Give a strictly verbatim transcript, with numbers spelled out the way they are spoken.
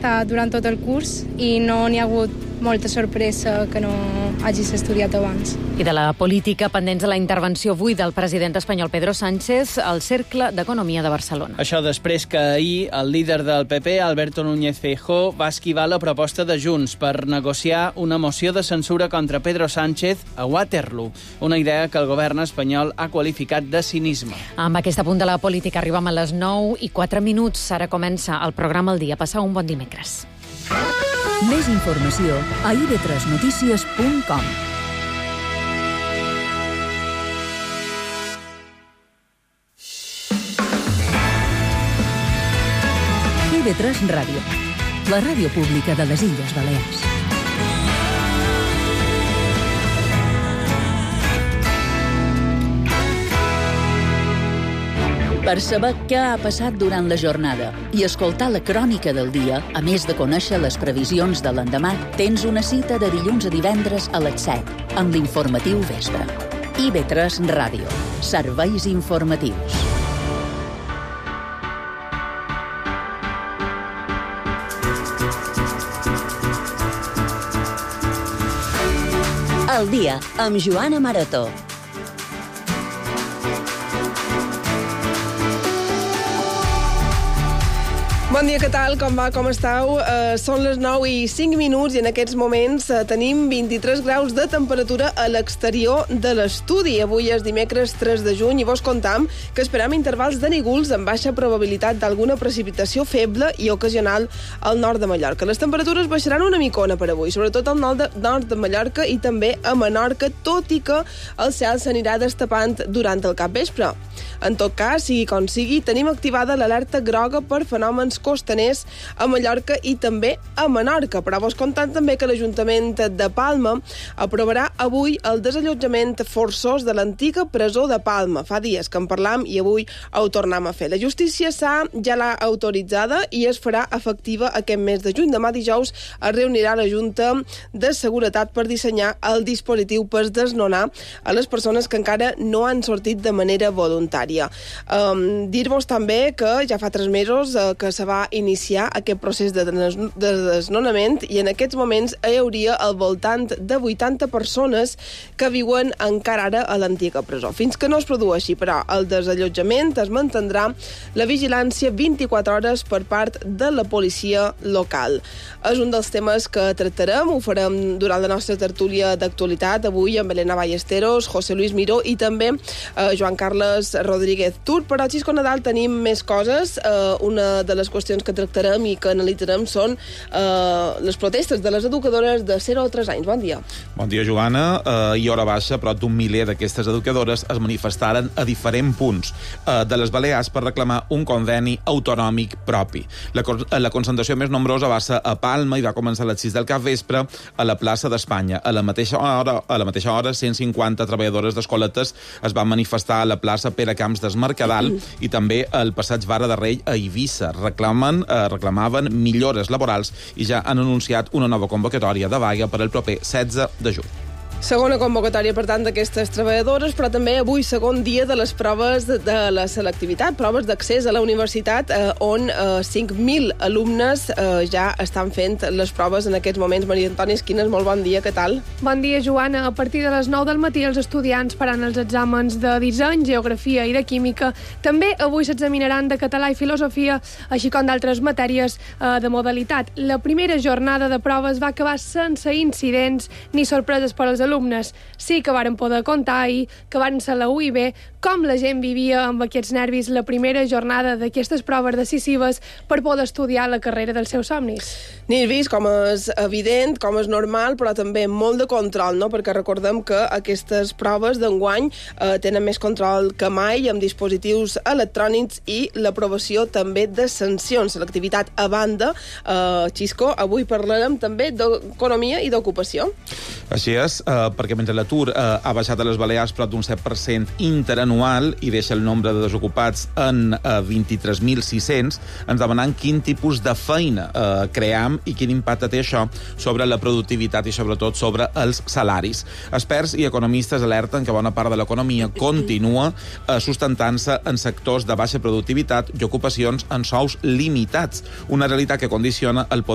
estar durant tot el curs i no n'hi ha hagut molta sorpresa que no hagis estudiat abans. I de la política, pendents de la intervenció avui del president espanyol Pedro Sánchez al Cercle d'Economia de Barcelona. Això després que ahir el líder del P P, Alberto Núñez Feijóo, va esquivar la proposta de Junts per negociar una moció de censura contra Pedro Sánchez a Waterloo, una idea que el govern espanyol ha qualificat de cinisme. Amb aquest apunt de la política arribem a les nou i quatre minuts. Ara comença el programa El Dia. Passar un bon dimecres. Més informació a i ve tres notícies punt com. i ve tres Ràdio, la ràdio pública de les Illes Balears. Per saber què ha passat durant la jornada i escoltar la crònica del dia, a més de conèixer les previsions de l'endemà, tens una cita de dilluns a divendres a les set, amb l'informatiu vespre. i ve tres Ràdio, serveis informatius. El dia, amb Joana Marató. Bon dia, què tal? Com va? Com esteu? Uh, són les nou i cinc minuts i en aquests moments uh, tenim vint-i-tres graus de temperatura a l'exterior de l'estudi. Avui és dimecres tres de juny i vos contam que esperam intervals de nígols amb baixa probabilitat d'alguna precipitació feble i ocasional al nord de Mallorca. Les temperatures baixaran una micona per avui, sobretot al nord de, nord de Mallorca i també a Menorca, tot i que el cel s'anirà destapant durant el capvespre. En tot cas, sigui com sigui, tenim activada l'alerta groga per fenòmens costaners a Mallorca i també a Menorca. Però vos contant també que l'Ajuntament de Palma aprovarà avui el desallotjament forçós de l'antiga presó de Palma. Fa dies que en parlam i avui ho tornem a fer. La justícia s'ha ja l'ha autoritzada i es farà efectiva aquest mes de juny. Demà dijous es reunirà la Junta de Seguretat per dissenyar el dispositiu per desnonar a les persones que encara no han sortit de manera voluntària. Um, dir-vos també que ja fa tres mesos uh, que se va iniciar aquest procés de, des de desnonament i en aquests moments hi hauria al voltant de vuitanta persones que viuen encara ara a l'antiga presó. Fins que no es produeixi, però, el desallotjament es mantindrà la vigilància vint-i-quatre hores per part de la policia local. És un dels temes que tractarem, ho farem durant la nostra tertúlia d'actualitat, avui amb Elena Ballesteros, José Luis Miró i també uh, Joan Carles Rodríguez Tur. Però a Xisco Nadal tenim més coses. Uh, una de les qüestions que tractarem i que analitzarem són uh, les protestes de les educadores de zero a tres anys. Bon dia. Bon dia, Joana. Uh, I hora baixa, prop d'un miler d'aquestes educadores es manifestaren a diferents punts uh, de les Balears per reclamar un conveni autonòmic propi. La, la concentració més nombrosa va ser a Palma i va començar a les sis del capvespre a la plaça d'Espanya. A la mateixa hora, a la mateixa hora cent cinquanta treballadores d'escoletes es van manifestar a la plaça Pere Camps des Mercadal i també al passeig Vara de Rei a Eivissa. Reclamen, eh, reclamaven millores laborals i ja han anunciat una nova convocatòria de vaga per al proper setze de juny. Segona convocatòria, per tant, d'aquestes treballadores, però també avui segon dia de les proves de, de la selectivitat, proves d'accés a la universitat, eh, on eh, cinc mil alumnes eh, ja estan fent les proves en aquests moments. Maria Antònia Esquines, molt bon dia, què tal? Bon dia, Joana. A partir de les nou del matí els estudiants faran els exàmens de disseny, geografia i de química. També avui s'examinaran de català i filosofia, així com d'altres matèries eh, de modalitat. La primera jornada de proves va acabar sense incidents ni sorpreses per als alumnes. Sí que varen poder contar ahir que van ser la U I B com la gent vivia amb aquests nervis la primera jornada d'aquestes proves decisives per poder estudiar la carrera dels seus somnis. Nervis, com és evident, com és normal, però també molt de control, no? Perquè recordem que aquestes proves d'enguany eh, tenen més control que mai amb dispositius electrònics i l'aprovació també de sancions. L'activitat a banda, eh, Xisco, avui parlarem també d'economia i d'ocupació. Així és, eh, perquè mentre l'atur eh, ha baixat a les Balears prop d'un set per cent interanual i deixa el nombre de desocupats en eh, vint-i-tres mil sis-cents, ens demanant quin tipus de feina eh, cream i quin impacte té això sobre la productivitat i sobretot sobre els salaris. Experts i economistes alerten que bona part de l'economia continua eh, sustentant-se en sectors de baixa productivitat i ocupacions en sous limitats, una realitat que condiciona el poder